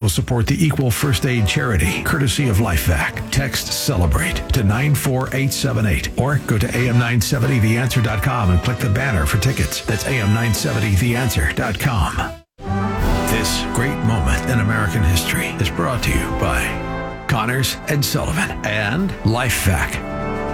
support the Equal First Aid Charity, courtesy of LifeVac. Text CELEBRATE to 94878 or go to am970theanswer.com and click the banner for tickets. That's am970theanswer.com. This great moment in American history is brought to you by Connors and Sullivan and LifeVac.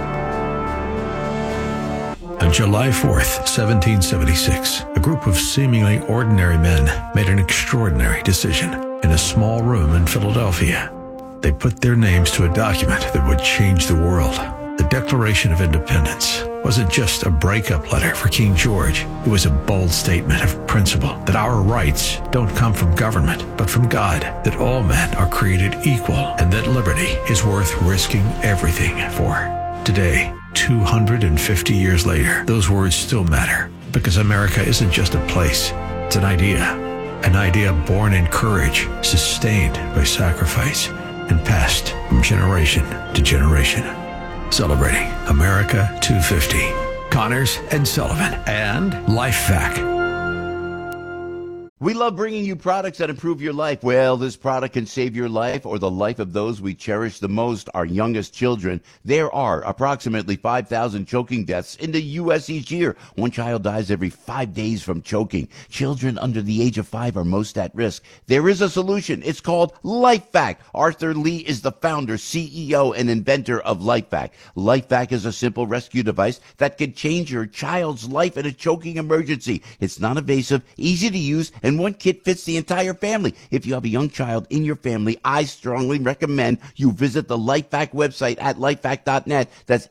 On July 4th, 1776, a group of seemingly ordinary men made an extraordinary decision in a small room in Philadelphia. They put their names to a document that would change the world. The Declaration of Independence wasn't just a breakup letter for King George. It was a bold statement of principle that our rights don't come from government, but from God, that all men are created equal, and that liberty is worth risking everything for. Today, 250 years later, those words still matter, because America isn't just a place, it's an idea born in courage, sustained by sacrifice, and passed from generation to generation. Celebrating America 250. Connors and Sullivan and LifeVac. We love bringing you products that improve your life. Well, this product can save your life or the life of those we cherish the most, our youngest children. There are approximately 5,000 choking deaths in the U.S. each year. One child dies every 5 days from choking. Children under the age of 5 are most at risk. There is a solution. It's called LifeVac. Arthur Lee is the founder, CEO, and inventor of LifeVac. LifeVac is a simple rescue device that can change your child's life in a choking emergency. It's non-invasive, easy to use, and one kit fits the entire family. If you have a young child in your family, I strongly recommend you visit the LifeVac website at lifevac.net. That's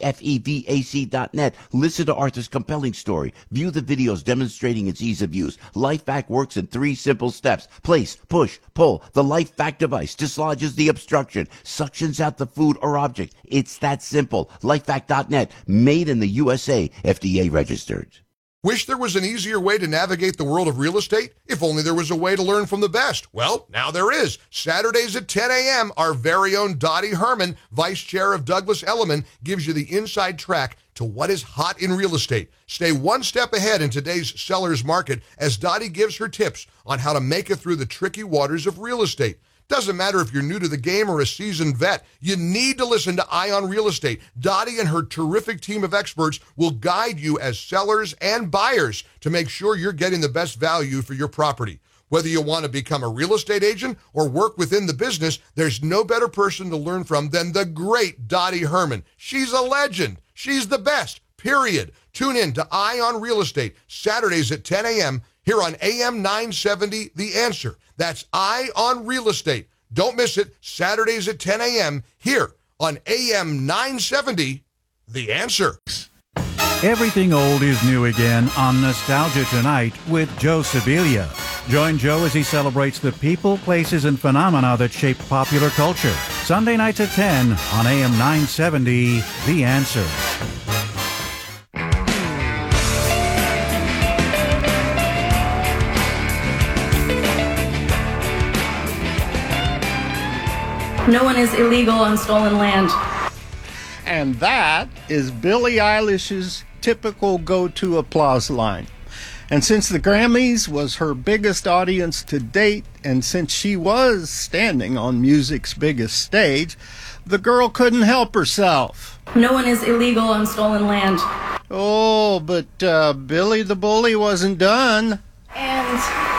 LIFEVAC.net. Listen to Arthur's compelling story. View the videos demonstrating its ease of use. LifeVac works in 3 simple steps. Place, push, pull. The LifeVac device dislodges the obstruction, suctions out the food or object. It's that simple. LifeVac.net. Made in the USA. FDA registered. Wish there was an easier way to navigate the world of real estate? If only there was a way to learn from the best. Well, now there is. Saturdays at 10 a.m., our very own Dottie Herman, Vice Chair of Douglas Elliman, gives you the inside track to what is hot in real estate. Stay one step ahead in today's seller's market as Dottie gives her tips on how to make it through the tricky waters of real estate. Doesn't matter if you're new to the game or a seasoned vet, you need to listen to Ion Real Estate. Dottie and her terrific team of experts will guide you as sellers and buyers to make sure you're getting the best value for your property. Whether you want to become a real estate agent or work within the business, there's no better person to learn from than the great Dottie Herman. She's a legend. She's the best, period. Tune in to Ion Real Estate, Saturdays at 10 a.m. here on AM 970, The Answer. That's Ion Real Estate. Don't miss it, Saturdays at 10 a.m. here on AM 970, The Answer. Everything old is new again on Nostalgia Tonight with Joe Sibilia. Join Joe as he celebrates the people, places, and phenomena that shaped popular culture. Sunday nights at 10 on AM 970, The Answer. No one is illegal on stolen land. And that is Billie Eilish's typical go-to applause line. And since the Grammys was her biggest audience to date, and since she was standing on music's biggest stage, the girl couldn't help herself. No one is illegal on stolen land. Oh, but Billy the Bully wasn't done. And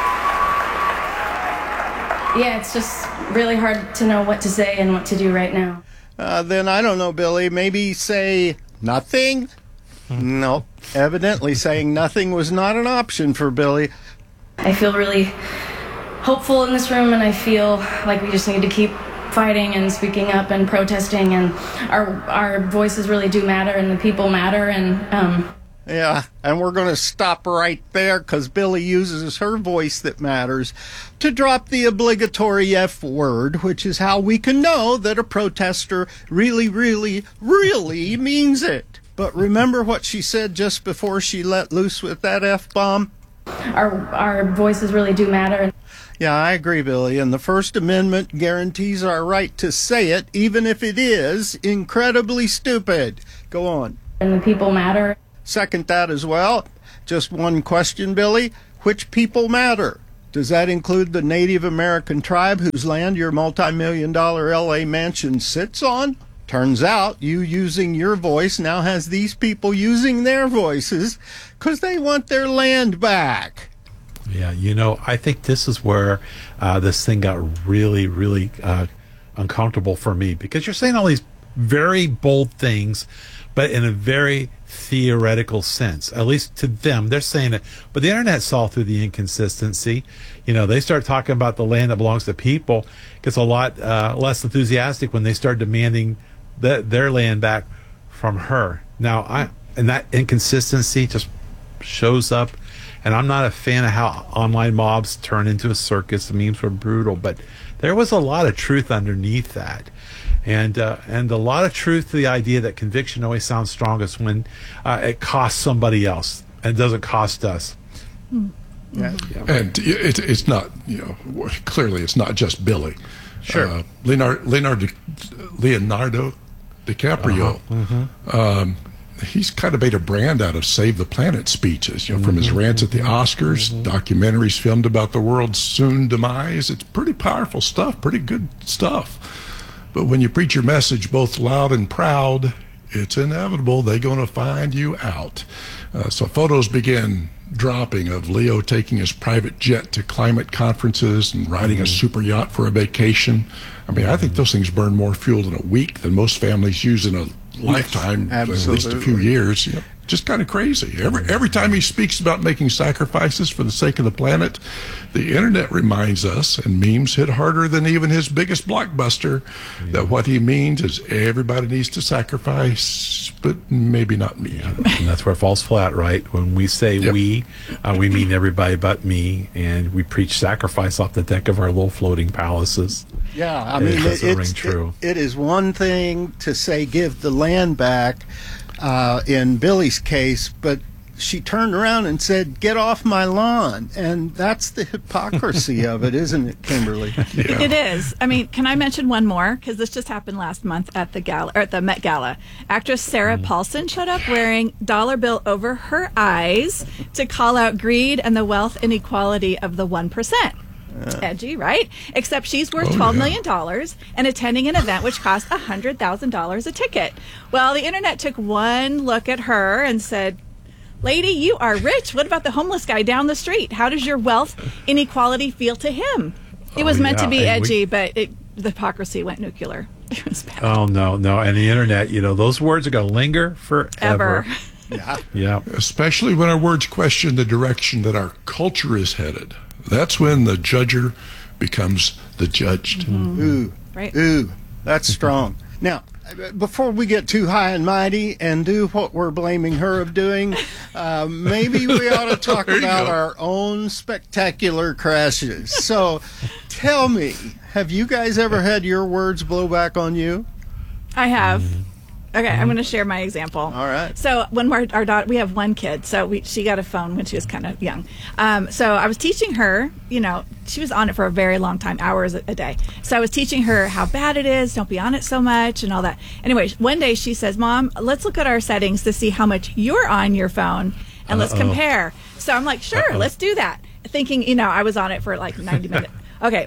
yeah, it's just really hard to know what to say and what to do right now. Then I don't know, Billy, maybe say nothing? No, evidently saying nothing was not an option for Billy. I feel really hopeful in this room, and I feel like we just need to keep fighting and speaking up and protesting, and our voices really do matter, and the people matter, and Yeah, and we're going to stop right there because Billy uses her voice that matters to drop the obligatory F word, which is how we can know that a protester really, really, really means it. But remember what she said just before she let loose with that F-bomb? Our voices really do matter. Yeah, I agree, Billy. And the First Amendment guarantees our right to say it, even if it is incredibly stupid. Go on. And the people matter. Second that as well. Just one question, Billy. Which people matter? Does that include the Native American tribe whose land your multi-million-dollar L.A. mansion sits on? Turns out you using your voice now has these people using their voices because they want their land back. Yeah, I think this is where this thing got really, really uncomfortable for me, because you're saying all these very bold things, but in a very theoretical sense. At least to them, they're saying it. But the internet saw through the inconsistency. They start talking about the land that belongs to people. Gets a lot less enthusiastic when they start demanding their land back from her. Now, and that inconsistency just shows up. And I'm not a fan of how online mobs turn into a circus. The memes were brutal, but there was a lot of truth underneath that. And a lot of truth to the idea that conviction always sounds strongest when it costs somebody else and it doesn't cost us. Yeah. And it's not, clearly it's not just Billy. Sure. Leonardo DiCaprio, he's kind of made a brand out of Save the Planet speeches, from his rants at the Oscars, documentaries filmed about the world's soon demise. It's pretty powerful stuff, pretty good stuff. But when you preach your message both loud and proud, it's inevitable they're going to find you out. So photos begin dropping of Leo taking his private jet to climate conferences and riding a super yacht for a vacation. I mean, I think those things burn more fuel in a week than most families use in a lifetime, at least a few years. Just kind of crazy. Every time he speaks about making sacrifices for the sake of the planet, the internet reminds us, and memes hit harder than even his biggest blockbuster, that what he means is everybody needs to sacrifice, but maybe not me. And that's where it falls flat, right? When we say we mean everybody but me, and we preach sacrifice off the deck of our little floating palaces. Yeah, I mean, it is one thing to say give the land back, in Billy's case, but she turned around and said, "Get off my lawn," and that's the hypocrisy of it, isn't it, Kimberly? Yeah. It is. I mean, can I mention one more? Because this just happened last month at the gala, or at the Met Gala. Actress Sarah Paulson showed up wearing dollar bill over her eyes to call out greed and the wealth inequality of the 1%. Edgy, right? Except she's worth $12 million and attending an event which cost $100,000 a ticket. Well, the internet took one look at her and said, "Lady, you are rich. What about the homeless guy down the street? How does your wealth inequality feel to him?" It was meant to be edgy, but the hypocrisy went nuclear. It was bad. Oh, no. And the internet, those words are going to linger forever. Yeah. Especially when our words question the direction that our culture is headed. That's when the judger becomes the judged. Ooh, right. Ooh, that's strong. Now, before we get too high and mighty and do what we're blaming her of doing, maybe we ought to talk about our own spectacular crashes. So, tell me, have you guys ever had your words blow back on you? I have. Okay, I'm going to share my example. All right. So when our daughter, we have one kid, so she got a phone when she was kind of young. So I was teaching her, she was on it for a very long time, hours a day. So I was teaching her how bad it is, don't be on it so much, and all that. Anyway, one day she says, "Mom, let's look at our settings to see how much you're on your phone, and let's compare." So I'm like, "Sure, let's do that." Thinking, I was on it for like 90 minutes. Okay,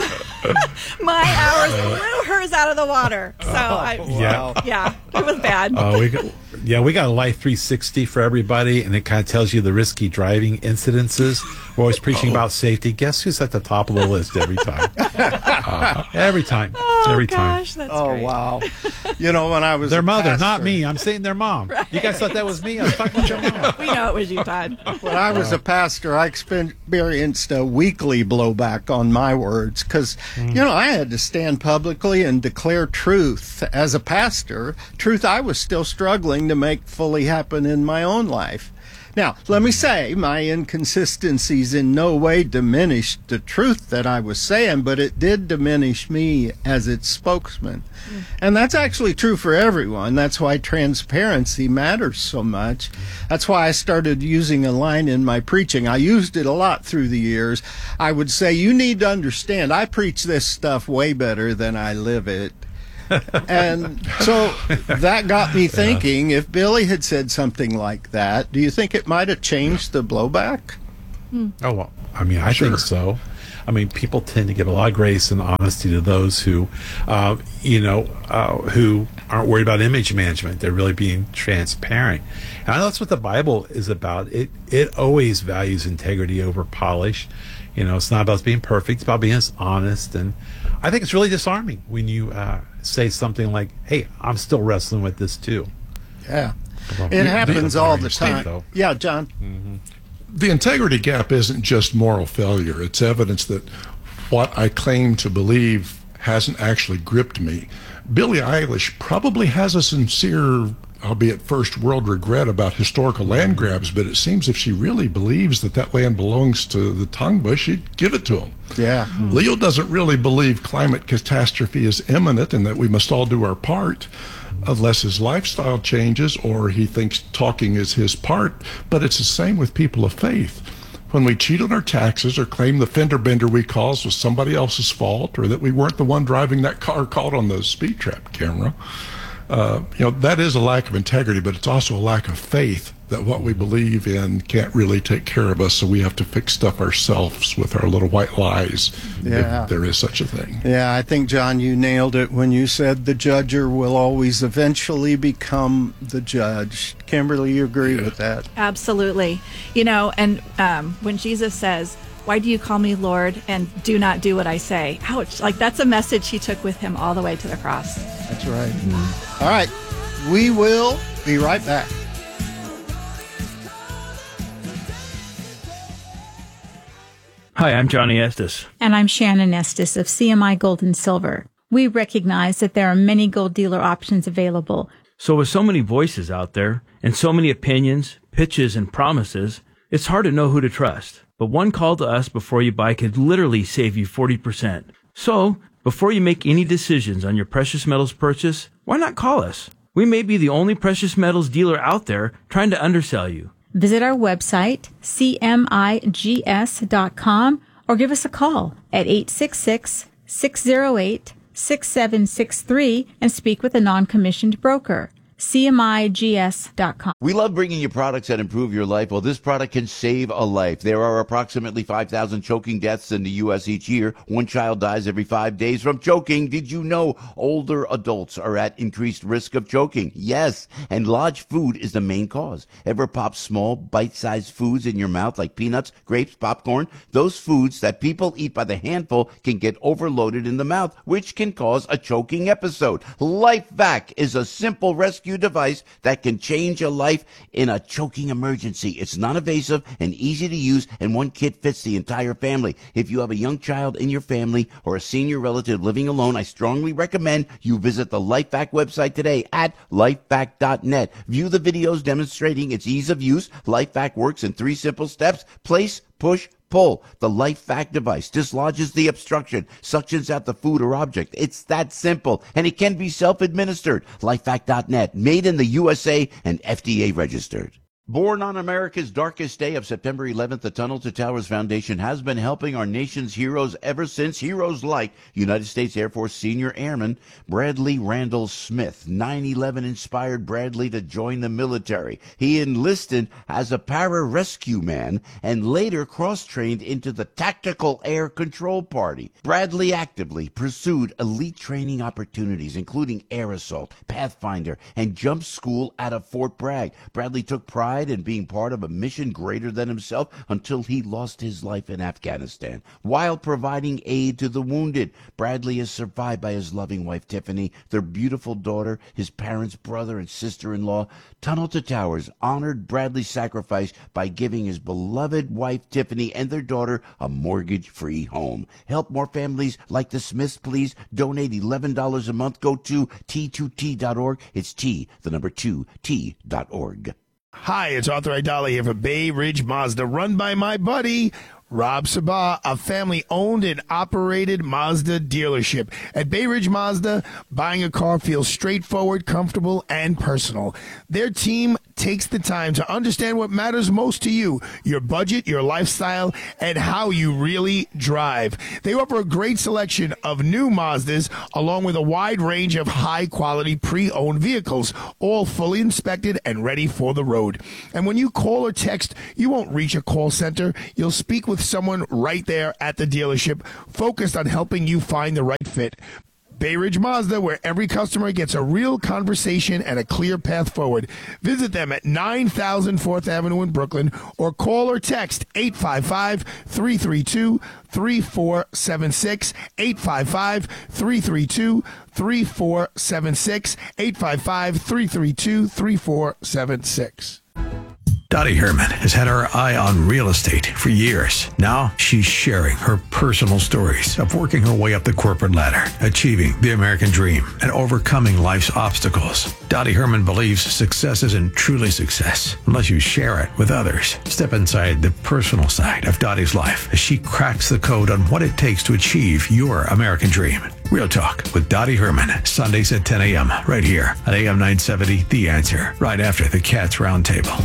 my hours blew hers out of the water. So it was bad. We got a Life 360 for everybody, and it kind of tells you the risky driving incidences. We're always preaching about safety. Guess who's at the top of the list every time? Every time. Every time. Gosh, that's great. Wow. When I was their mother, pastor, not me. I'm saying their mom. Right. You guys thought that was me? I was talking with your mom. We know it was you, Todd. When I was a pastor, I experienced a weekly blowback on my words because, I had to stand publicly and declare truth. As a pastor, truth I was still struggling to make fully happen in my own life. Now, let me say, my inconsistencies in no way diminished the truth that I was saying, but it did diminish me as its spokesman. And that's actually true for everyone. That's why transparency matters so much. That's why I started using a line in my preaching. I used it a lot through the years. I would say, you need to understand, I preach this stuff way better than I live it. And so that got me thinking, if Billy had said something like that, do you think it might have changed the blowback? Oh, I mean, I think so. I mean, people tend to give a lot of grace and honesty to those who, who aren't worried about image management. They're really being transparent. And I know that's what the Bible is about. It always values integrity over polish. It's not about being perfect. It's about being honest. And I think it's really disarming when you say something like, hey, I'm still wrestling with this too. Yeah. It happens all the time. Though. Yeah, John. Mm-hmm. The integrity gap isn't just moral failure. It's evidence that what I claim to believe hasn't actually gripped me. Billie Eilish probably has a sincere, albeit first world regret about historical land grabs, but it seems if she really believes that land belongs to the Tongva, she'd give it to them. Yeah. Leo doesn't really believe climate catastrophe is imminent and that we must all do our part, unless his lifestyle changes or he thinks talking is his part. But it's the same with people of faith. When we cheat on our taxes or claim the fender bender we caused was somebody else's fault, or that we weren't the one driving that car caught on the speed trap camera, that is a lack of integrity, but it's also a lack of faith that what we believe in can't really take care of us, so we have to fix stuff ourselves with our little white lies, if there is such a thing. Yeah, I think, John, you nailed it when you said the judger will always eventually become the judge. Kimberly, you agree with that? Absolutely. And when Jesus says, "Why do you call me Lord and do not do what I say?" Ouch. Like, that's a message he took with him all the way to the cross. That's right. All right. We will be right back. Hi, I'm Johnny Estes. And I'm Shannon Estes of CMI Gold and Silver. We recognize that there are many gold dealer options available. So with so many voices out there and so many opinions, pitches, and promises, it's hard to know who to trust. But one call to us before you buy could literally save you 40%. So, before you make any decisions on your precious metals purchase, why not call us? We may be the only precious metals dealer out there trying to undersell you. Visit our website, cmigs.com, or give us a call at 866-608-6763 and speak with a non-commissioned broker. CMIGS.com. We love bringing you products that improve your life. Well, this product can save a life. There are approximately 5,000 choking deaths in the U.S. each year. One child dies every 5 days from choking. Did you know older adults are at increased risk of choking? Yes, and large food is the main cause. Ever pop small, bite-sized foods in your mouth like peanuts, grapes, popcorn? Those foods that people eat by the handful can get overloaded in the mouth, which can cause a choking episode. LifeVac is a simple rescue device that can change a life in a choking emergency. It's non-invasive and easy to use, and one kit fits the entire family. If you have a young child in your family or a senior relative living alone, I strongly recommend you visit the LifeVac website today at lifevac.net. View the videos demonstrating its ease of use. LifeVac works in 3 simple steps: place, push, pull. The LifeVac device dislodges the obstruction, suctions out the food or object. It's that simple, and it can be self-administered. LifeVac.net, made in the USA and FDA registered. Born on America's darkest day of September 11th, the Tunnel to Towers Foundation has been helping our nation's heroes ever since. Heroes like United States Air Force Senior Airman Bradley Randall Smith. 9/11 inspired Bradley to join the military. He enlisted as a para-rescue man and later cross-trained into the Tactical Air Control Party. Bradley actively pursued elite training opportunities, including air assault, Pathfinder, and jump school out of Fort Bragg. Bradley took pride in being part of a mission greater than himself until he lost his life in Afghanistan. While providing aid to the wounded, Bradley is survived by his loving wife, Tiffany, their beautiful daughter, his parents, brother, and sister-in-law. Tunnel to Towers honored Bradley's sacrifice by giving his beloved wife, Tiffany, and their daughter a mortgage-free home. Help more families like the Smiths, please. Donate $11 a month. Go to T2T.org. It's T2T.org. Hi, it's Arthur Aidala here for Bay Ridge Mazda, run by my buddy Rob Sabah, a family-owned and operated Mazda dealership. At Bay Ridge Mazda, buying a car feels straightforward, comfortable, and personal. Their team takes the time to understand what matters most to you, your budget, your lifestyle, and how you really drive. They offer a great selection of new Mazdas, along with a wide range of high-quality pre-owned vehicles, all fully inspected and ready for the road. And when you call or text, you won't reach a call center. You'll speak with with someone right there at the dealership, focused on helping you find the right fit. Bay Ridge Mazda, where every customer gets a real conversation and a clear path forward. Visit them at 9000 4th Avenue in Brooklyn or call or text 855-332-3476, 855-332-3476, 855-332-3476. Dottie Herman has had her eye on real estate for years. Now she's sharing her personal stories of working her way up the corporate ladder, achieving the American dream, and overcoming life's obstacles. Dottie Herman believes success isn't truly success unless you share it with others. Step inside the personal side of Dottie's life as she cracks the code on what it takes to achieve your American dream. Real Talk with Dottie Herman, Sundays at 10 a.m. right here at AM 970, The Answer, right after the Cats Roundtable.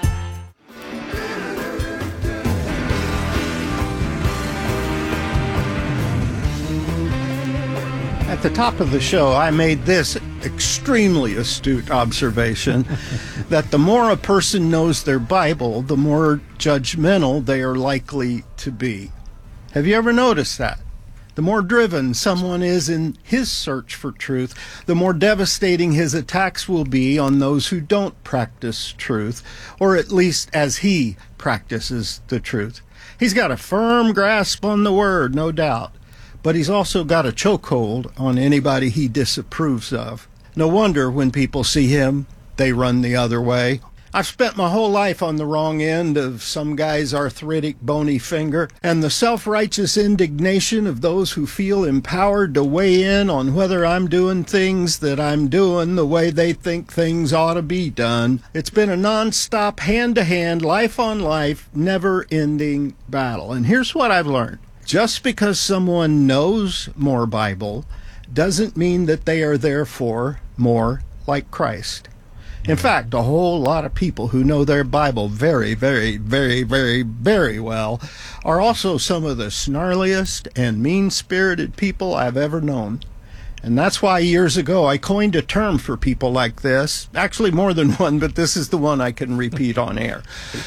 At the top of the show, I made this extremely astute observation that the more a person knows their Bible, the more judgmental they are likely to be. Have you ever noticed that? The more driven someone is in his search for truth, the more devastating his attacks will be on those who don't practice truth, or at least as he practices the truth. He's got a firm grasp on the word, no doubt. But he's also got a chokehold on anybody he disapproves of. No wonder when people see him, they run the other way. I've spent my whole life on the wrong end of some guy's arthritic, bony finger, and the self-righteous indignation of those who feel empowered to weigh in on whether I'm doing things that I'm doing the way they think things ought to be done. It's been a non-stop, hand-to-hand, life-on-life, never-ending battle. And here's what I've learned. Just because someone knows more Bible doesn't mean that they are therefore more like Christ. In fact, a whole lot of people who know their Bible very, very, very, very, very well are also some of the snarliest and mean-spirited people I've ever known. And that's why years ago I coined a term for people like this. Actually, more than one, but this is the one I can repeat on air.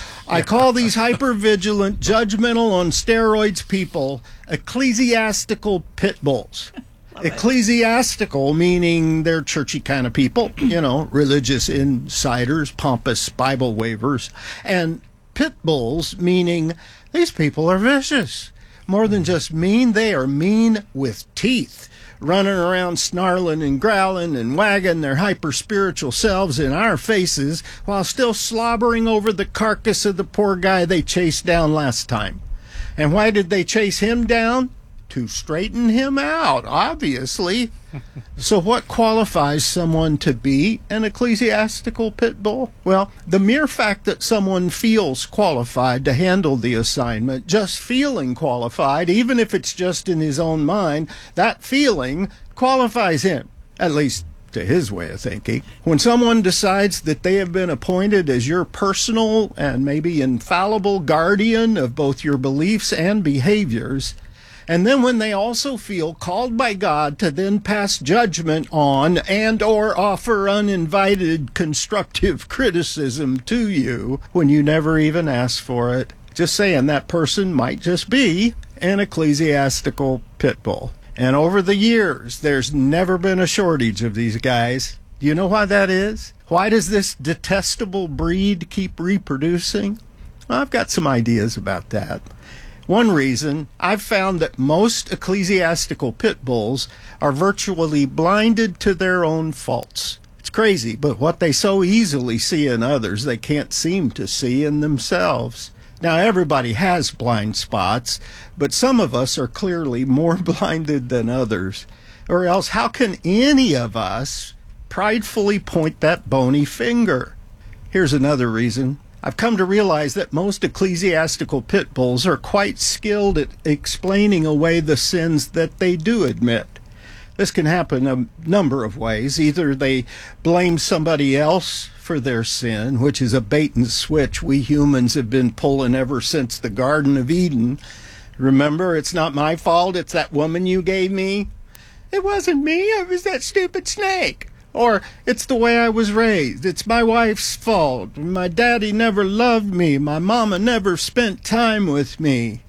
I call these hyper-vigilant, judgmental on steroids people ecclesiastical pit bulls. Ecclesiastical meaning they're churchy kind of people, you know, religious insiders, pompous Bible waivers. And pit bulls meaning these people are vicious. More than just mean, they are mean with teeth. Running around snarling and growling and wagging their hyper-spiritual selves in our faces while still slobbering over the carcass of the poor guy they chased down last time. And why did they chase him down? To straighten him out, obviously. So what qualifies someone to be an ecclesiastical pit bull? Well, the mere fact that someone feels qualified to handle the assignment, just feeling qualified, even if it's just in his own mind, that feeling qualifies him, at least to his way of thinking. When someone decides that they have been appointed as your personal and maybe infallible guardian of both your beliefs and behaviors, and then when they also feel called by God to then pass judgment on and or offer uninvited constructive criticism to you when you never even asked for it, just saying that person might just be an ecclesiastical pit bull. And over the years, there's never been a shortage of these guys. Do you know why that is? Why does this detestable breed keep reproducing? Well, I've got some ideas about that. One reason, I've found that most ecclesiastical pit bulls are virtually blinded to their own faults. It's crazy, but what they so easily see in others, they can't seem to see in themselves. Now, everybody has blind spots, but some of us are clearly more blinded than others. Or else, how can any of us pridefully point that bony finger? Here's another reason. I've come to realize that most ecclesiastical pit bulls are quite skilled at explaining away the sins that they do admit. This can happen a number of ways. Either they blame somebody else for their sin, which is a bait and switch we humans have been pulling ever since the Garden of Eden. Remember, it's not my fault, it's that woman you gave me. It wasn't me, it was that stupid snake. Or, it's the way I was raised. It's my wife's fault. My daddy never loved me. My mama never spent time with me.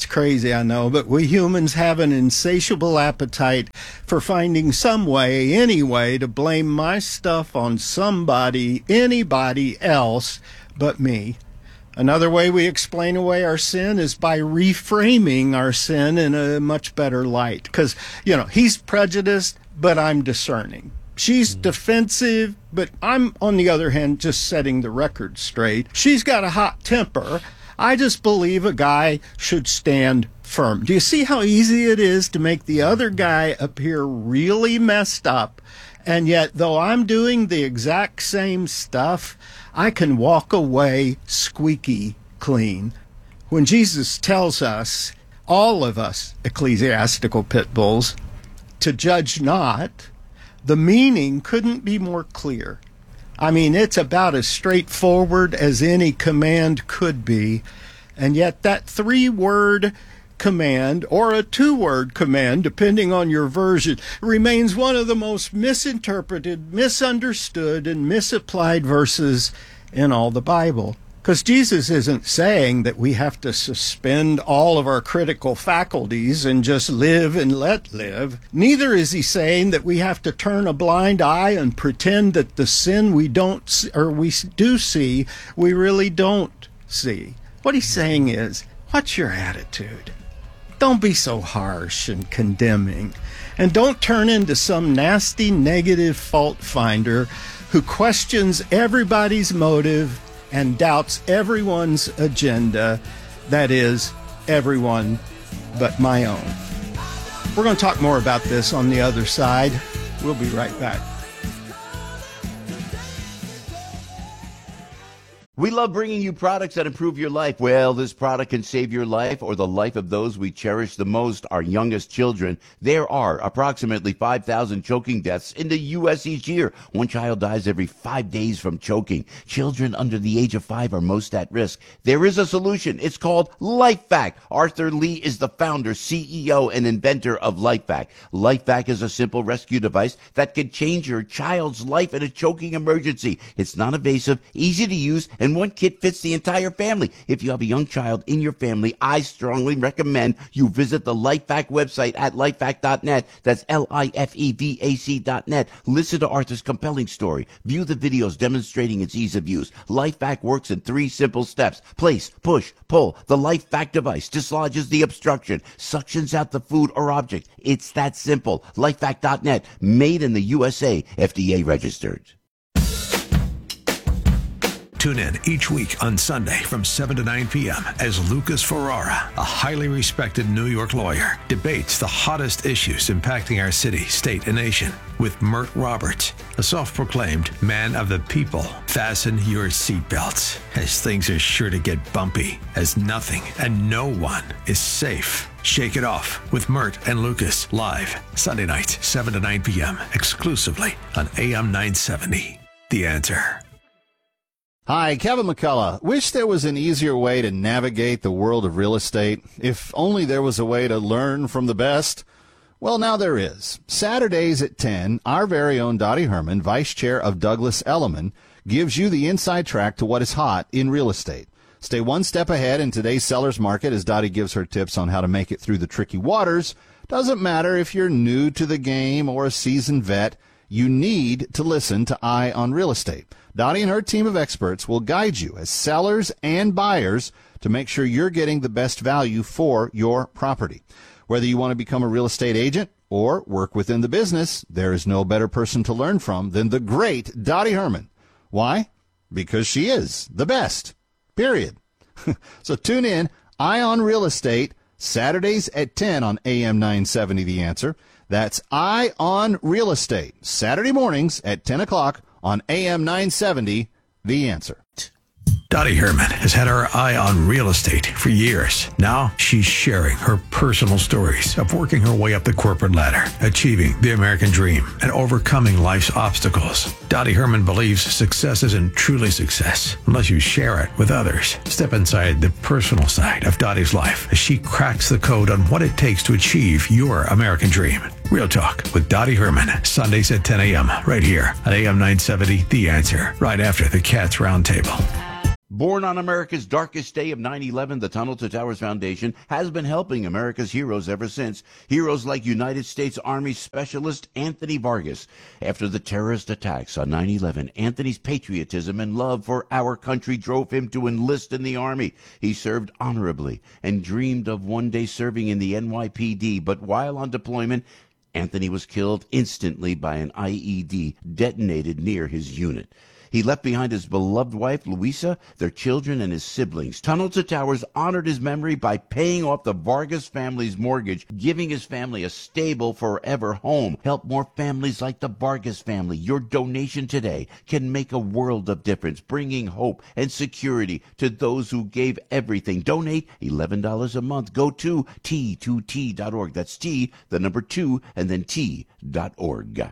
It's crazy, I know, but we humans have an insatiable appetite for finding some way, any way, to blame my stuff on somebody, anybody else but me. Another way we explain away our sin is by reframing our sin in a much better light. Because, he's prejudiced, but I'm discerning. She's defensive, but I'm, on the other hand, just setting the record straight. She's got a hot temper. I just believe a guy should stand firm. Do you see how easy it is to make the other guy appear really messed up? And yet, though I'm doing the exact same stuff, I can walk away squeaky clean. When Jesus tells us, all of us ecclesiastical pit bulls, to judge not, the meaning couldn't be more clear. I mean, it's about as straightforward as any command could be. And yet that 3-word command, or a 2-word command, depending on your version, remains one of the most misinterpreted, misunderstood, and misapplied verses in all the Bible. Because Jesus isn't saying that we have to suspend all of our critical faculties and just live and let live. Neither is he saying that we have to turn a blind eye and pretend that the sin we don't see, or we do see, we really don't see. What he's saying is, what's your attitude? Don't be so harsh and condemning. And don't turn into some nasty negative fault finder who questions everybody's motive and doubts everyone's agenda, that is, everyone but my own. We're going to talk more about this on the other side. We'll be right back. We love bringing you products that improve your life. Well, this product can save your life or the life of those we cherish the most, our youngest children. There are approximately 5,000 choking deaths in the U.S. each year. One child dies every 5 days from choking. Children under the age of 5 are most at risk. There is a solution. It's called LifeVac. Arthur Lee is the founder, CEO, and inventor of LifeVac. LifeVac is a simple rescue device that can change your child's life in a choking emergency. It's non-invasive, easy to use, and one kit fits the entire family. If you have a young child in your family, I strongly recommend you visit the LifeVac website at lifevac.net. That's LIFEVAC.net. Listen to Arthur's compelling story. View the videos demonstrating its ease of use. LifeVac works in 3 simple steps. Place, push, pull. The LifeVac device dislodges the obstruction, suctions out the food or object. It's that simple. LifeVac.net. Made in the USA. FDA registered. Tune in each week on Sunday from 7 to 9 p.m. as Lucas Ferrara, a highly respected New York lawyer, debates the hottest issues impacting our city, state, and nation with Mert Roberts, a self-proclaimed man of the people. Fasten your seatbelts, as things are sure to get bumpy, as nothing and no one is safe. Shake It Off with Mert and Lucas, live Sunday nights, 7 to 9 p.m., exclusively on AM 970. The Answer. Hi, Kevin McCullough. Wish there was an easier way to navigate the world of real estate. If only there was a way to learn from the best. Well, now there is. Saturdays at 10, our very own Dottie Herman, Vice Chair of Douglas Elliman, gives you the inside track to what is hot in real estate. Stay one step ahead in today's seller's market as Dottie gives her tips on how to make it through the tricky waters. Doesn't matter if you're new to the game or a seasoned vet, you need to listen to Eye on Real Estate. Dottie and her team of experts will guide you as sellers and buyers to make sure you're getting the best value for your property. Whether you want to become a real estate agent or work within the business, there is no better person to learn from than the great Dottie Herman. Why? Because she is the best. Period. So tune in, Eye on Real Estate, Saturdays at 10 on AM 970 The Answer. That's Eye on Real Estate, Saturday mornings at 10 o'clock on AM 970, The Answer. Dottie Herman has had her eye on real estate for years. Now she's sharing her personal stories of working her way up the corporate ladder, achieving the American dream, and overcoming life's obstacles. Dottie Herman believes success isn't truly success unless you share it with others. Step inside the personal side of Dottie's life as she cracks the code on what it takes to achieve your American dream. Real Talk with Dottie Herman, Sundays at 10 a.m. right here on AM 970, The Answer, right after the Cats Roundtable. Born on America's darkest day of 9/11, the Tunnel to Towers Foundation has been helping America's heroes ever since. Heroes like United States Army Specialist Anthony Vargas. After the terrorist attacks on 9/11, Anthony's patriotism and love for our country drove him to enlist in the Army. He served honorably and dreamed of one day serving in the NYPD, but while on deployment, Anthony was killed instantly by an IED detonated near his unit. He left behind his beloved wife, Luisa, their children, and his siblings. Tunnel to Towers honored his memory by paying off the Vargas family's mortgage, giving his family a stable forever home. Help more families like the Vargas family. Your donation today can make a world of difference, bringing hope and security to those who gave everything. Donate $11 a month. Go to T2T.org. That's T, the number 2, and then T.org.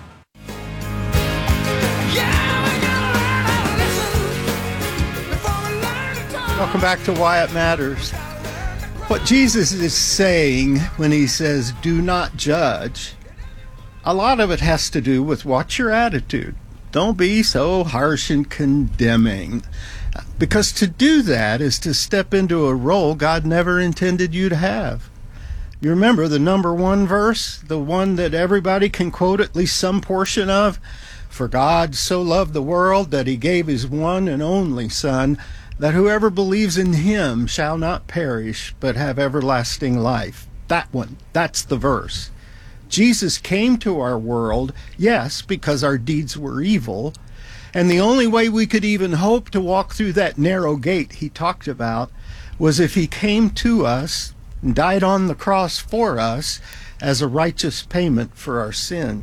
Welcome back to Why It Matters. What Jesus is saying when he says, do not judge, a lot of it has to do with what's your attitude. Don't be so harsh and condemning. Because to do that is to step into a role God never intended you to have. You remember the number 1 verse, the one that everybody can quote at least some portion of? For God so loved the world that he gave his one and only Son, that whoever believes in him shall not perish, but have everlasting life. That one, that's the verse. Jesus came to our world, yes, because our deeds were evil, and the only way we could even hope to walk through that narrow gate he talked about was if he came to us and died on the cross for us as a righteous payment for our sin.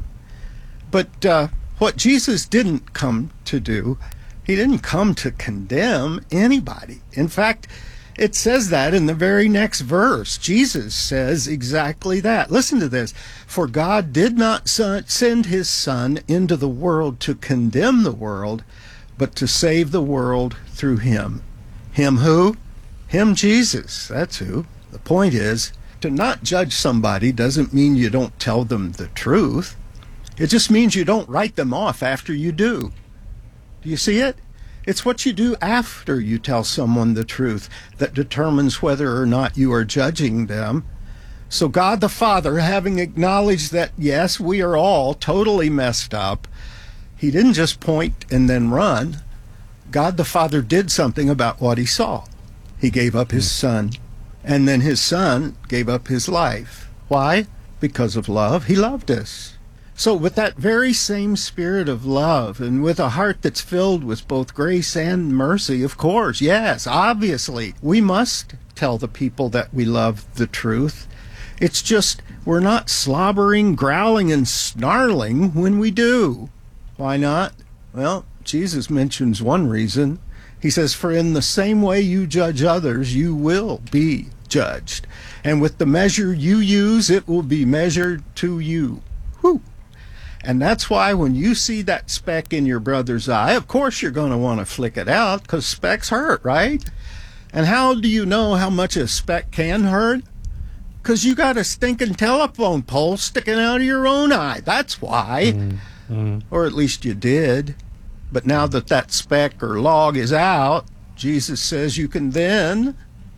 But what Jesus didn't come to do, he didn't come to condemn anybody. In fact, it says that in the very next verse. Jesus says exactly that. Listen to this. For God did not send his Son into the world to condemn the world, but to save the world through him. Him who? Him, Jesus. That's who. The point is, to not judge somebody doesn't mean you don't tell them the truth. It just means you don't write them off after you do. Do you see it? It's what you do after you tell someone the truth that determines whether or not you are judging them. So God the Father, having acknowledged that, yes, we are all totally messed up, he didn't just point and then run. God the Father did something about what he saw. He gave up his Son, and then his Son gave up his life. Why? Because of love. He loved us. So with that very same spirit of love and with a heart that's filled with both grace and mercy, of course, yes, obviously, we must tell the people that we love the truth. It's just we're not slobbering, growling, and snarling when we do. Why not? Well, Jesus mentions one reason. He says, for in the same way you judge others, you will be judged. And with the measure you use, it will be measured to you. Whew. And that's why when you see that speck in your brother's eye, of course you're going to want to flick it out because specks hurt, right? And how do you know how much a speck can hurt? Because you got a stinking telephone pole sticking out of your own eye. That's why. Or at least you did. But now that that speck or log is out, Jesus says you can then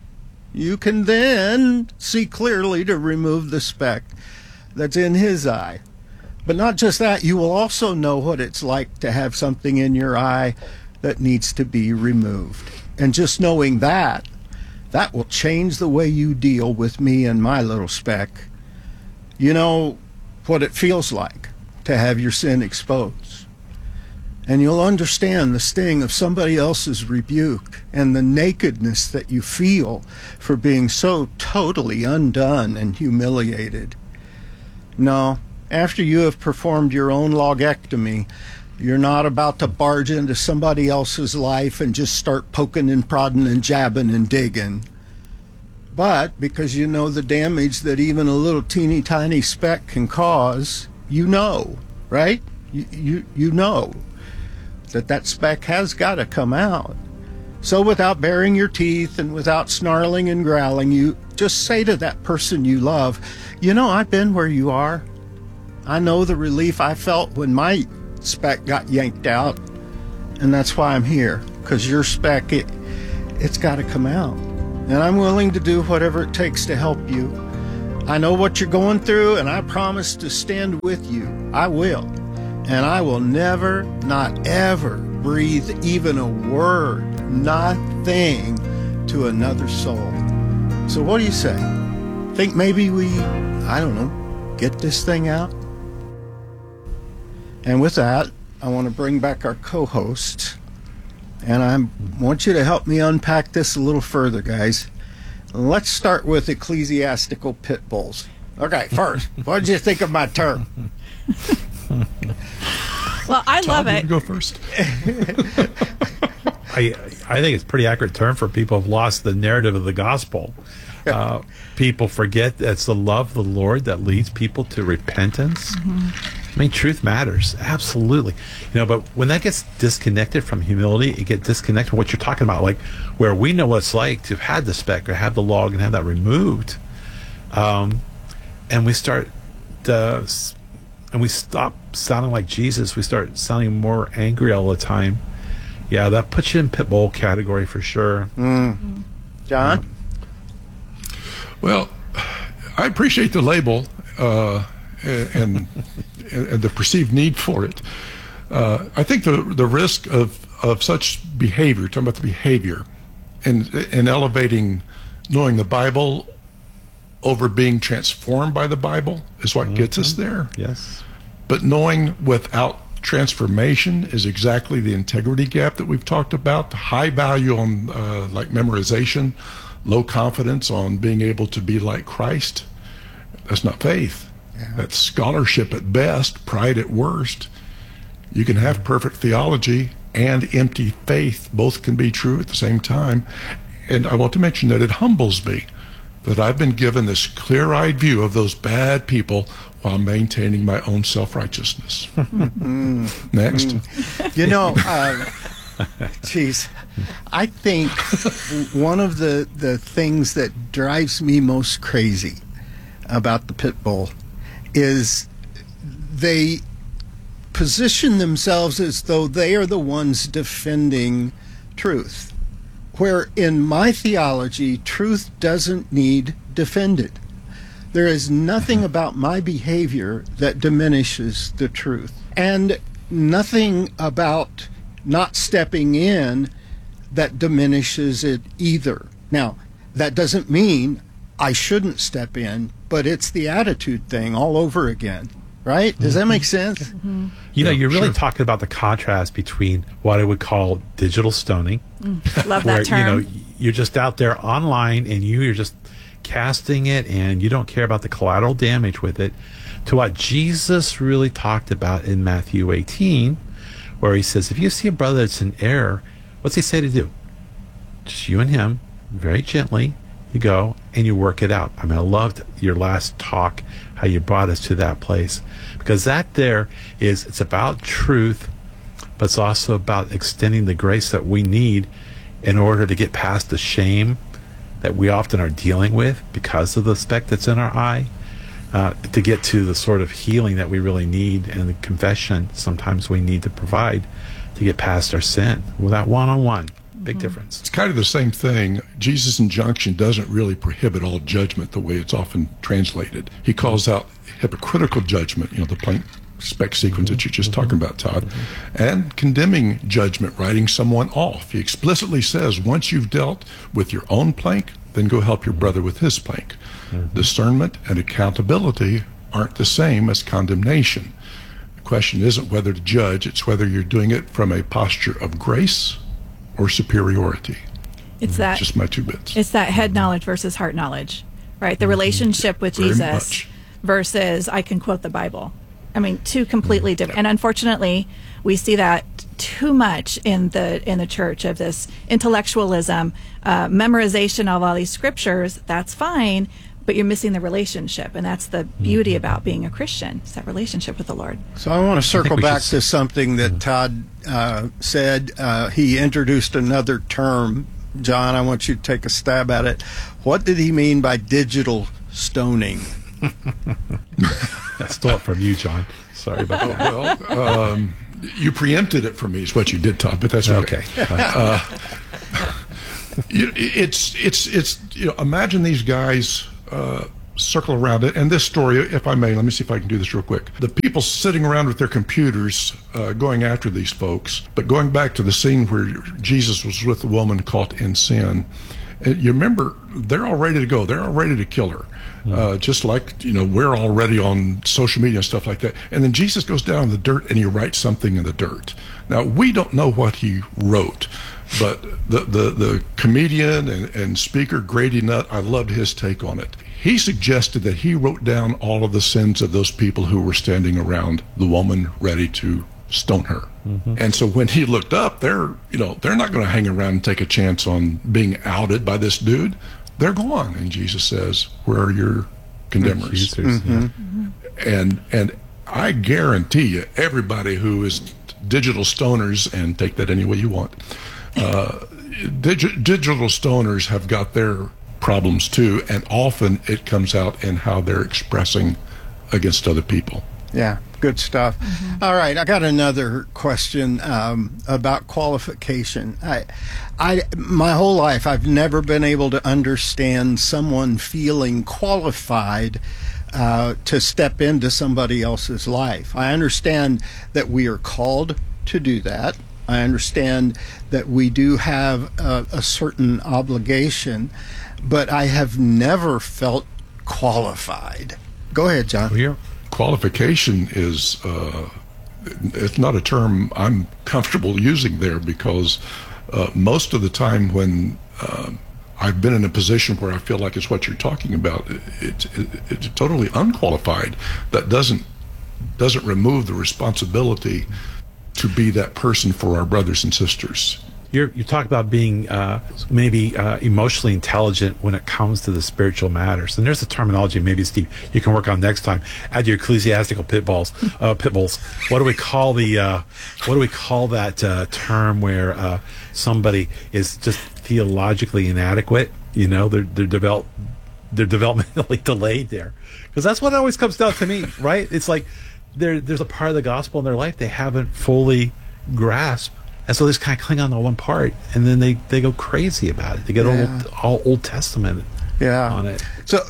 see clearly to remove the speck that's in his eye. But not just that, you will also know what it's like to have something in your eye that needs to be removed. And just knowing that will change the way you deal with me and my little speck. You know what it feels like to have your sin exposed. And you'll understand the sting of somebody else's rebuke and the nakedness that you feel for being so totally undone and humiliated. No. After you have performed your own logectomy, you're not about to barge into somebody else's life and just start poking and prodding and jabbing and digging. But because you know the damage that even a little teeny tiny speck can cause, you know, right? You know that speck has got to come out. So without baring your teeth and without snarling and growling, you just say to that person you love, you know, I've been where you are. I know the relief I felt when my speck got yanked out, and that's why I'm here, because your speck, it's got to come out. And I'm willing to do whatever it takes to help you. I know what you're going through, and I promise to stand with you. I will. And I will never, not ever, breathe even a word, nothing, to another soul. So what do you say? Think maybe we, I don't know, get this thing out? And with that, I want to bring back our co-host, and I want you to help me unpack this a little further, guys. Let's start with ecclesiastical pit bulls. Okay, first, what did you think of my term? Well, I love it. Go first. I think it's a pretty accurate term for people who've lost the narrative of the gospel. People forget that it's the love of the Lord that leads people to repentance. I mean, truth matters, absolutely. But when that gets disconnected from humility, it gets disconnected from what you're talking about, like where we know what it's like to have had the speck or have the log and have that removed, and we start and we stop sounding like Jesus. We start sounding more angry all the time. Yeah, that puts you in pit bull category for sure. John? Well, I appreciate the label and the perceived need for it. I think the risk of such behavior, talking about the behavior, and elevating knowing the Bible over being transformed by the Bible is what gets us there. Yes. But knowing without transformation is exactly the integrity gap that we've talked about. High value on like memorization, low confidence on being able to be like Christ. That's not faith. Yeah. That's scholarship at best, pride at worst. You can have perfect theology and empty faith. Both can be true at the same time. And I want to mention that it humbles me that I've been given this clear-eyed view of those bad people while maintaining my own self-righteousness. Next. Geez, I think one of the things that drives me most crazy about the pit bull is they position themselves as though they are the ones defending truth, where in my theology, truth doesn't need defended. There is nothing about my behavior that diminishes the truth, and nothing about not stepping in that diminishes it either. Now, that doesn't mean I shouldn't step in, but it's the attitude thing all over again, right? Does that make sense? You're really talking about the contrast between what I would call digital stoning. Love where, that term. You're just out there online and you're just casting it and you don't care about the collateral damage with it, to what Jesus really talked about in Matthew 18, where he says, if you see a brother that's in error, what's he say to do? Just you and him, very gently, you go and you work it out. I mean, I loved your last talk, how you brought us to that place, because that there is, it's about truth, but it's also about extending the grace that we need in order to get past the shame that we often are dealing with because of the speck that's in our eye, to get to the sort of healing that we really need, and the confession sometimes we need to provide to get past our sin. Well, that one-on-one, big difference. It's kind of the same thing. Jesus' injunction doesn't really prohibit all judgment the way it's often translated. He calls out hypocritical judgment, the plank spec sequence that you're just talking about, Todd, and condemning judgment, writing someone off. He explicitly says, once you've dealt with your own plank, then go help your brother with his plank. Discernment and accountability aren't the same as condemnation. The question isn't whether to judge, it's whether you're doing it from a posture of grace or superiority. It's that, just my 2 bits. It's that head knowledge versus heart knowledge, right? The relationship with Jesus versus I can quote the Bible. I mean, two completely different. And unfortunately, we see that too much in the church, of this intellectualism, memorization of all these scriptures. That's fine, but you're missing the relationship, and that's the beauty about being a Christian. It's that relationship with the Lord. So I want to circle back to something that Todd said. He introduced another term. John, I want you to take a stab at it. What did he mean by digital stoning? I stole it from you, John. Sorry about that. Well, you preempted it for me is what you did, Todd, but that's okay. Imagine these guys circle around it. And this story, if I may, let me see if I can do this real quick. The people sitting around with their computers going after these folks, but going back to the scene where Jesus was with the woman caught in sin, you remember, they're all ready to go. They're all ready to kill her. Just like, we're already on social media and stuff like that. And then Jesus goes down in the dirt and he writes something in the dirt. Now, we don't know what he wrote, but the comedian and speaker Grady Nutt, I loved his take on it. He suggested that he wrote down all of the sins of those people who were standing around the woman ready to stone her. And so when he looked up, they're not going to hang around and take a chance on being outed by this dude. They're gone. And Jesus says, where are your condemners? And I guarantee you, everybody who is digital stoners, and take that any way you want, digital stoners have got their problems too, and often it comes out in how they're expressing against other people. Yeah, good stuff. All right, I got another question about qualification. I my whole life, I've never been able to understand someone feeling qualified to step into somebody else's life. I understand that we are called to do that. I understand that we do have a certain obligation, but I have never felt qualified. Go ahead, John. Well, qualification is it's not a term I'm comfortable using there, because most of the time when I've been in a position where I feel like it's what you're talking about, it's totally unqualified. That doesn't remove the responsibility to be that person for our brothers and sisters. You talk about being maybe emotionally intelligent when it comes to the spiritual matters, and there's a terminology maybe, Steve, you can work on next time. Add your ecclesiastical pit bulls. What do we call that term where somebody is just theologically inadequate? They're developmentally delayed there, because that's what it always comes down to me, right? It's like there's a part of the gospel in their life they haven't fully grasped. And so they just kind of cling on to one part, and then they go crazy about it. They get all Old Testament on it.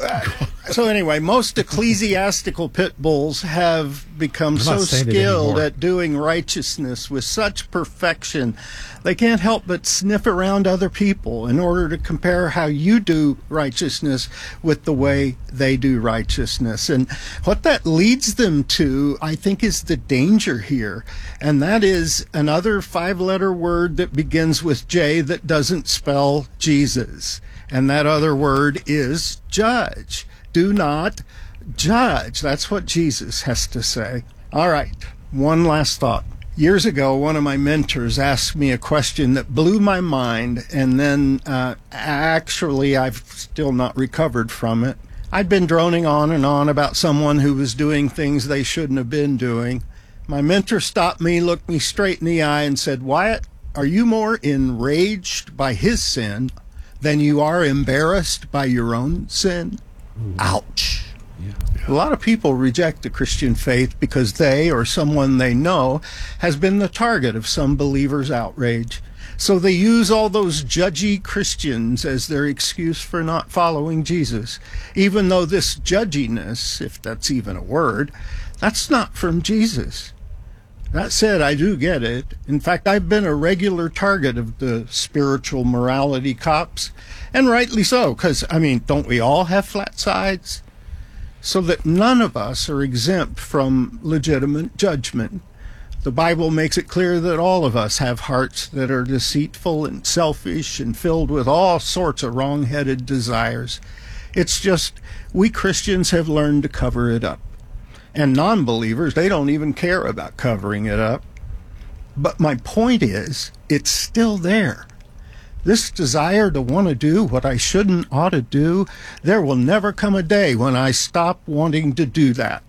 So anyway, most ecclesiastical pit bulls have become so skilled at doing righteousness with such perfection, they can't help but sniff around other people in order to compare how you do righteousness with the way they do righteousness. And what that leads them to, I think, is the danger here. And that is another 5-letter word that begins with J that doesn't spell Jesus. And that other word is judge. Do not judge. That's what Jesus has to say. All right, one last thought. Years ago, one of my mentors asked me a question that blew my mind, and then actually I've still not recovered from it. I'd been droning on and on about someone who was doing things they shouldn't have been doing. My mentor stopped me, looked me straight in the eye, and said, "Wyatt, are you more enraged by his sin than you are embarrassed by your own sin?" Ouch. A lot of people reject the Christian faith because they or someone they know has been the target of some believer's outrage. So they use all those judgy Christians as their excuse for not following Jesus, even though this judginess, if that's even a word, that's not from Jesus. That said, I do get it. In fact, I've been a regular target of the spiritual morality cops, and rightly so, because, don't we all have flat sides? So that none of us are exempt from legitimate judgment. The Bible makes it clear that all of us have hearts that are deceitful and selfish and filled with all sorts of wrong-headed desires. It's just we Christians have learned to cover it up. And non-believers, they don't even care about covering it up. But my point is, it's still there. This desire to want to do what I shouldn't ought to do, there will never come a day when I stop wanting to do that.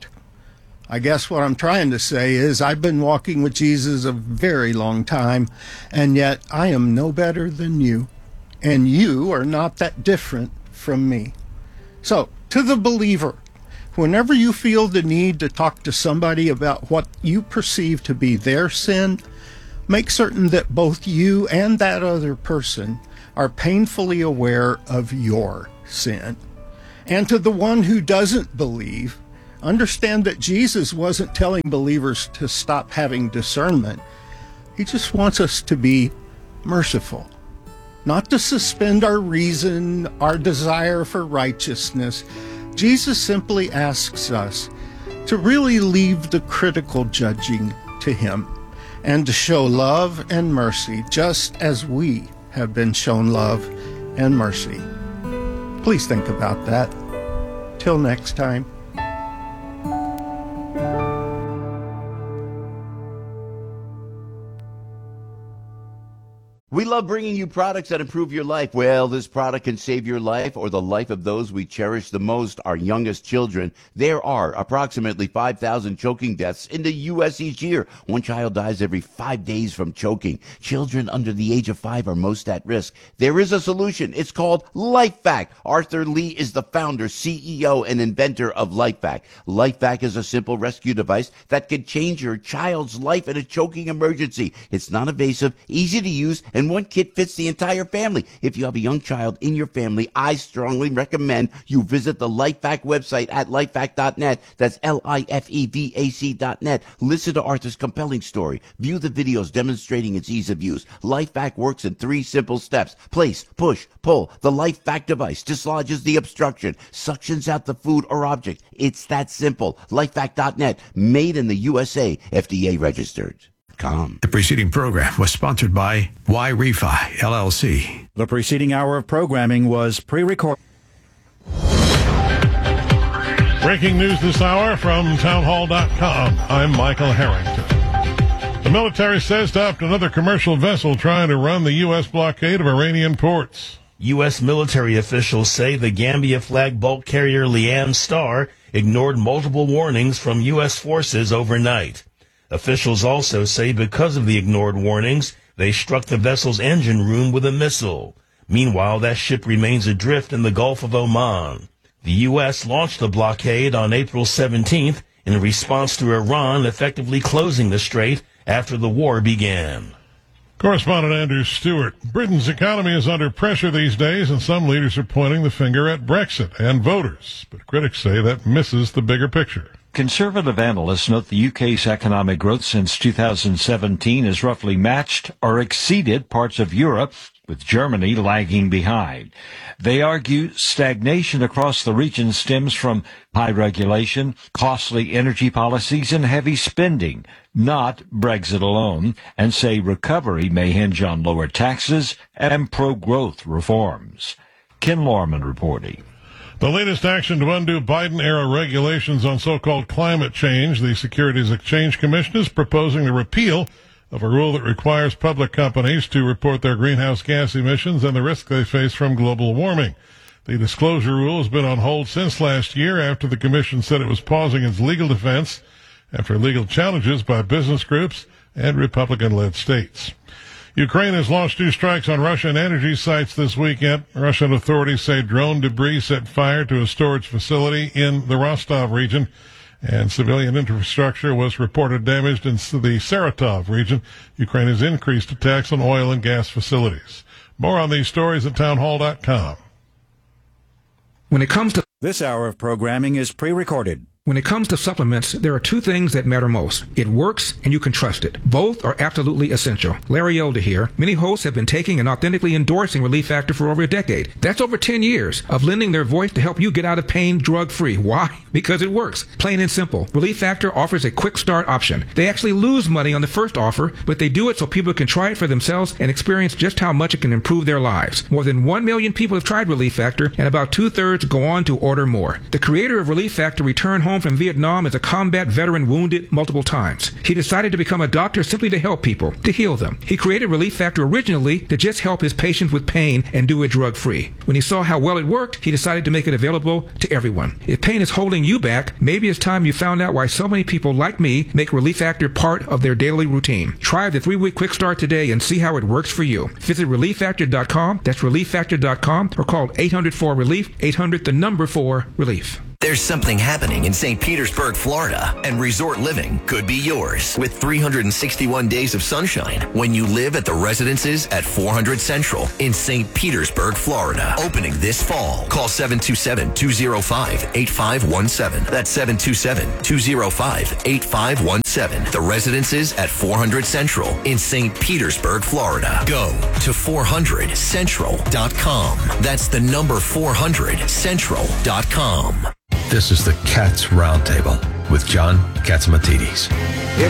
I guess what I'm trying to say is I've been walking with Jesus a very long time, and yet I am no better than you, and you are not that different from me. So, to the believer, whenever you feel the need to talk to somebody about what you perceive to be their sin, make certain that both you and that other person are painfully aware of your sin. And to the one who doesn't believe, understand that Jesus wasn't telling believers to stop having discernment. He just wants us to be merciful, not to suspend our reason, our desire for righteousness. Jesus simply asks us to really leave the critical judging to him and to show love and mercy just as we have been shown love and mercy. Please think about that. Till next time. We love bringing you products that improve your life. Well, this product can save your life or the life of those we cherish the most, our youngest children. There are approximately 5,000 choking deaths in the U.S. each year. One child dies every 5 days from choking. Children under the age of 5 are most at risk. There is a solution. It's called LifeVac. Arthur Lee is the founder, CEO, and inventor of LifeVac. LifeVac is a simple rescue device that can change your child's life in a choking emergency. It's non-invasive, easy to use, and one kit fits the entire family. If you have a young child in your family, I strongly recommend you visit the LifeVac website at lifevac.net. That's LIFEVAC.net. Listen to Arthur's compelling story. View the videos demonstrating its ease of use. LifeVac works in 3 simple steps. Place, push, pull. The LifeVac device dislodges the obstruction, suctions out the food or object. It's that simple. LifeVac.net. Made in the USA. FDA registered. The preceding program was sponsored by Y-Refi, LLC. The preceding hour of programming was pre-recorded. Breaking news this hour from townhall.com. I'm Michael Harrington. The military says stopped another commercial vessel trying to run the U.S. blockade of Iranian ports. U.S. military officials say the Gambia-flagged bulk carrier Liam Star ignored multiple warnings from U.S. forces overnight. Officials also say because of the ignored warnings, they struck the vessel's engine room with a missile. Meanwhile, that ship remains adrift in the Gulf of Oman. The U.S. launched the blockade on April 17th in response to Iran effectively closing the strait after the war began. Correspondent Andrew Stewart. Britain's economy is under pressure these days, and some leaders are pointing the finger at Brexit and voters. But critics say that misses the bigger picture. Conservative analysts note the UK's economic growth since 2017 has roughly matched or exceeded parts of Europe, with Germany lagging behind. They argue stagnation across the region stems from high regulation, costly energy policies, and heavy spending, not Brexit alone, and say recovery may hinge on lower taxes and pro-growth reforms. Ken Lorman reporting. The latest action to undo Biden-era regulations on so-called climate change. The Securities Exchange Commission is proposing the repeal of a rule that requires public companies to report their greenhouse gas emissions and the risk they face from global warming. The disclosure rule has been on hold since last year after the commission said it was pausing its legal defense after legal challenges by business groups and Republican-led states. Ukraine has launched 2 strikes on Russian energy sites this weekend. Russian authorities say drone debris set fire to a storage facility in the Rostov region, and civilian infrastructure was reported damaged in the Saratov region. Ukraine has increased attacks on oil and gas facilities. More on these stories at townhall.com. When it comes to this hour of programming is pre-recorded. When it comes to supplements, there are 2 things that matter most. It works and you can trust it. Both are absolutely essential. Larry Elder here. Many hosts have been taking and authentically endorsing Relief Factor for over a decade. That's over 10 years of lending their voice to help you get out of pain drug-free. Why? Because it works. Plain and simple. Relief Factor offers a quick start option. They actually lose money on the first offer, but they do it so people can try it for themselves and experience just how much it can improve their lives. More than 1 million people have tried Relief Factor, and about 2/3 go on to order more. The creator of Relief Factor returned home from Vietnam as a combat veteran wounded multiple times. He decided to become a doctor simply to help people, to heal them. He created Relief Factor originally to just help his patients with pain and do it drug-free. When he saw how well it worked, he decided to make it available to everyone. If pain is holding you back, maybe it's time you found out why so many people like me make Relief Factor part of their daily routine. Try the 3-week quick start today and see how it works for you. Visit ReliefFactor.com, that's ReliefFactor.com, or call 800-4-RELIEF, 800 the number 4 relief. There's something happening in St. Petersburg, Florida, and resort living could be yours with 361 days of sunshine when you live at the residences at 400 Central in St. Petersburg, Florida. Opening this fall. Call 727-205-8517. That's 727-205-8517. The residences at 400 Central in St. Petersburg, Florida. Go to 400central.com. That's the number 400central.com. This is the Cats Roundtable with John Catsimatidis.